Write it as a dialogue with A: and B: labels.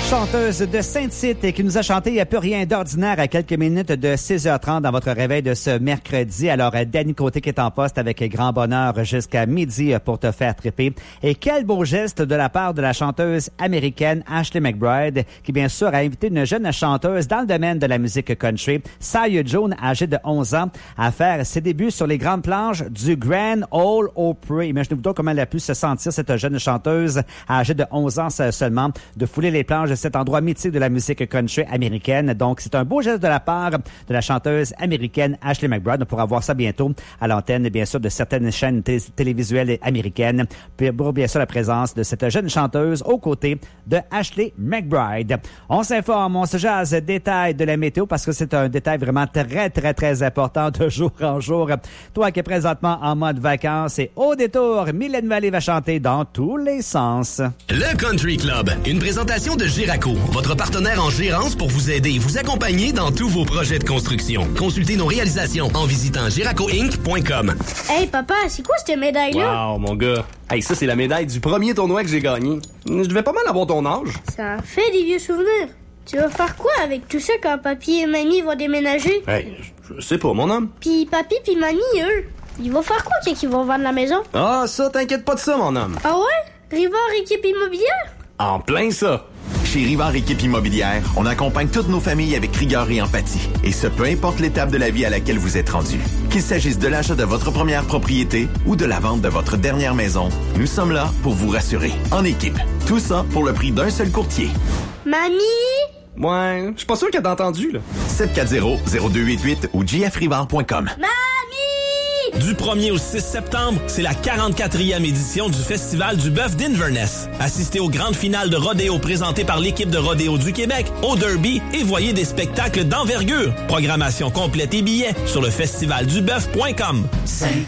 A: chanteuse de Saint-Tite et qui nous a chanté « Il n'y a plus rien d'ordinaire » à quelques minutes de 6h30 dans votre réveil de ce mercredi. Alors, Danny Côté qui est en poste avec grand bonheur jusqu'à midi pour te faire triper. Et quel beau geste de la part de la chanteuse américaine Ashley McBryde qui, bien sûr, a invité une jeune chanteuse dans le domaine de la musique country, Saya June, âgée de 11 ans, à faire ses débuts sur les grandes planches du Grand Ole Opry. Imaginez-vous donc comment elle a pu se sentir, cette jeune chanteuse âgée de 11 ans seulement, de fouler les planches de cet endroit mythique de la musique country américaine. Donc, c'est un beau geste de la part de la chanteuse américaine Ashley McBryde. On pourra voir ça bientôt à l'antenne, bien sûr, de certaines chaînes télévisuelles américaines, pour bien sûr la présence de cette jeune chanteuse aux côtés de Ashley McBryde. On s'informe, on se jase détails de la météo parce que c'est un détail vraiment très, très, très important de jour en jour. Toi qui es présentement en mode vacances et au détour, Mylène Vallée va chanter dans tous les sens.
B: Le Country Club, une présentation de Giraco, votre partenaire en gérance pour vous aider et vous accompagner dans tous vos projets de construction. Consultez nos réalisations en visitant giracoinc.com.
C: Hey papa, c'est quoi cette médaille-là?
D: Wow, mon gars. Hey, ça c'est la médaille du premier tournoi que j'ai gagné. Je devais pas mal avoir ton âge.
C: Ça fait des vieux souvenirs. Tu vas faire quoi avec tout ça quand papy et mamie vont déménager?
D: Hey, je sais pas, mon homme.
C: Puis papy puis mamie, eux, ils vont faire quoi quand ils vont vendre la maison?
D: Ah, ça, t'inquiète pas de ça, mon homme.
C: Ah ouais? Rivard Équipe Immobilière?
D: En plein ça.
E: Chez Rivard Équipe Immobilière, on accompagne toutes nos familles avec rigueur et empathie. Et ce, peu importe l'étape de la vie à laquelle vous êtes rendu. Qu'il s'agisse de l'achat de votre première propriété ou de la vente de votre dernière maison, nous sommes là pour vous rassurer. En équipe. Tout ça pour le prix d'un seul courtier.
C: Mamie?
D: Ouais, je suis pas sûr qu'elle t'a entendu, là.
E: 740-0288 ou jfrivard.com.
C: Mamie!
F: Du 1er au 6 septembre, c'est la 44e édition du Festival du bœuf d'Inverness. Assistez aux grandes finales de rodéo présentées par l'équipe de rodéo du Québec, au Derby et voyez des spectacles d'envergure. Programmation complète et billets sur le festivalduboeuf.com.
G: Saint-Tite,